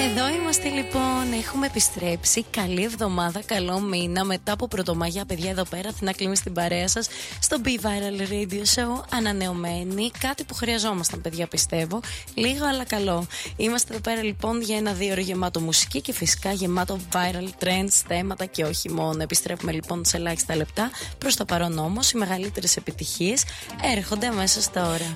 Εδώ είμαστε λοιπόν, έχουμε επιστρέψει. Καλή εβδομάδα, καλό μήνα. Μετά από Πρωτομαγιά, παιδιά, εδώ πέρα θα κλείνουμε στην παρέα σας στο Be Viral Radio Show. Ανανεωμένοι, κάτι που χρειαζόμασταν, παιδιά, πιστεύω. Λίγο αλλά καλό. Είμαστε εδώ πέρα λοιπόν για ένα 2 ώρο γεμάτο μουσική και φυσικά γεμάτο viral trends, θέματα και όχι μόνο. Επιστρέφουμε λοιπόν σε ελάχιστα λεπτά. Προς το παρόν όμως, οι μεγαλύτερες επιτυχίες έρχονται αμέσως τώρα.